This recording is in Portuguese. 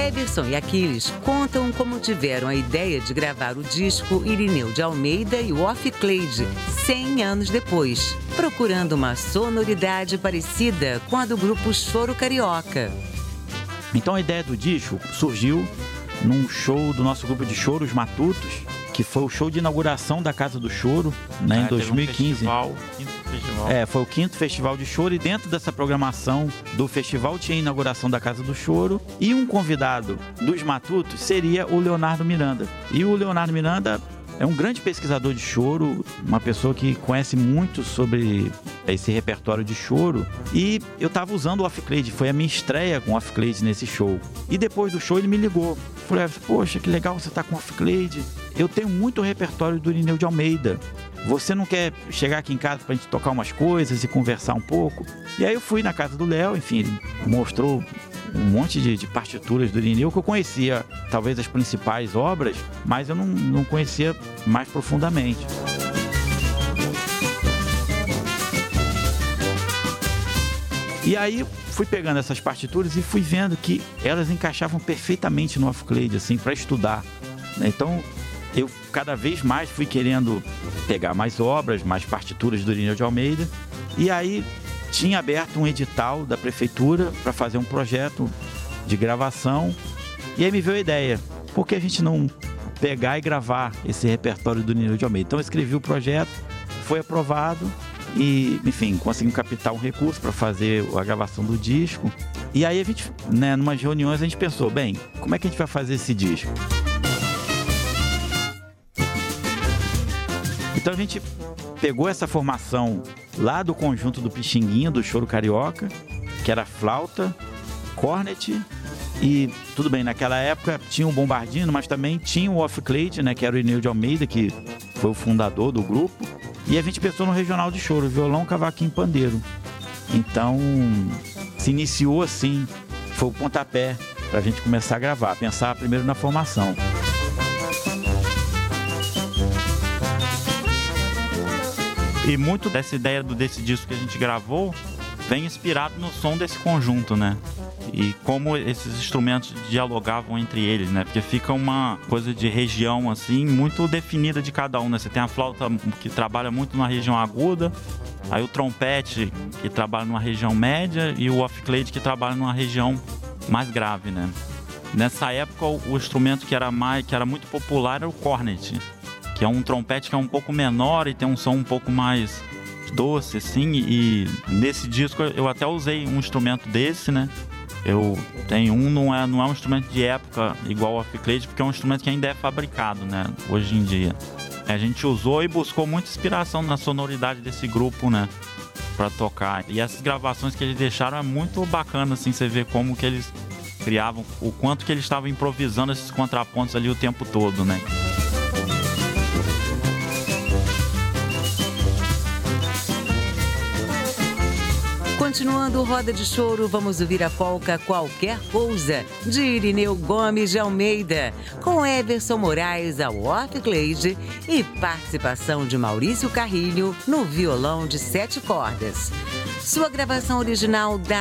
Everson e Aquiles contam como tiveram a ideia de gravar o disco Irineu de Almeida e o Off Cleide 100 anos depois, procurando uma sonoridade parecida com a do grupo Choro Carioca. Então a ideia do disco surgiu num show do nosso grupo de choro, Os Matutos, que foi o show de inauguração da Casa do Choro, né, em 2015. Quinto festival. Foi o 5º Festival de Choro, e dentro dessa programação do festival tinha a inauguração da Casa do Choro, e um convidado dos Matutos seria o Leonardo Miranda. E o Leonardo Miranda é um grande pesquisador de choro, uma pessoa que conhece muito sobre esse repertório de choro. E eu estava usando o Off Cleide, foi a minha estreia com o Off Cleide nesse show. E depois do show ele me ligou. Falei, poxa, que legal você tá com o Off Cleide. Eu tenho muito repertório do Irineu de Almeida. Você não quer chegar aqui em casa pra gente tocar umas coisas e conversar um pouco? E aí eu fui na casa do Léo, enfim, ele mostrou um monte de partituras do Irineu que eu conhecia, talvez as principais obras, mas eu não conhecia mais profundamente. E aí fui pegando essas partituras e fui vendo que elas encaixavam perfeitamente no Off Cleide, assim, para estudar. Então eu cada vez mais fui querendo pegar mais obras, mais partituras do Irineu de Almeida. E aí tinha aberto um edital da prefeitura para fazer um projeto de gravação. E aí me veio a ideia, por que a gente não pegar e gravar esse repertório do Irineu de Almeida? Então eu escrevi o projeto, foi aprovado e, enfim, conseguimos captar um recurso para fazer a gravação do disco. E aí a gente, né, numas reuniões a gente pensou, bem, como é que a gente vai fazer esse disco? Então a gente pegou essa formação lá do conjunto do Pixinguinha, do Choro Carioca, que era flauta, cornet e, tudo bem, naquela época tinha o bombardino, mas também tinha o Off Cleide, né, que era o Irineu de Almeida, que foi o fundador do grupo. E a gente pensou no regional de choro, violão, cavaquinho, pandeiro. Então se iniciou assim, foi o pontapé para a gente começar a gravar, pensar primeiro na formação. E muito dessa ideia desse disco que a gente gravou vem inspirado no som desse conjunto, né? E como esses instrumentos dialogavam entre eles, né? Porque fica uma coisa de região, assim, muito definida de cada um, né? Você tem a flauta que trabalha muito na região aguda, aí o trompete que trabalha numa região média e o Off Cleide que trabalha numa região mais grave, né? Nessa época, o instrumento que era muito popular era o cornet, que é um trompete que é um pouco menor e tem um som um pouco mais doce, assim, e nesse disco eu até usei um instrumento desse, né? Eu tenho não é um instrumento de época igual ao Off Cleide, porque é um instrumento que ainda é fabricado, né, hoje em dia. A gente usou e buscou muita inspiração na sonoridade desse grupo, né, para tocar. E essas gravações que eles deixaram é muito bacana, assim, você vê como que eles criavam, o quanto que eles estavam improvisando esses contrapontos ali o tempo todo, né. Continuando o Roda de Choro, vamos ouvir a polca Qualquer Coisa, de Irineu Gomes de Almeida, com Everson Moraes ao Off Cleide e participação de Maurício Carrilho no violão de 7 cordas. Sua gravação original dá